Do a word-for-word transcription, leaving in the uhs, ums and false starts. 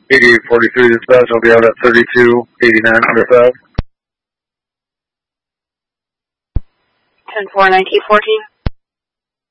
eighty-eight forty-three dispatch, I'll be out at thirty-two eighty-nine Fifth Ave. ten four nineteen fourteen.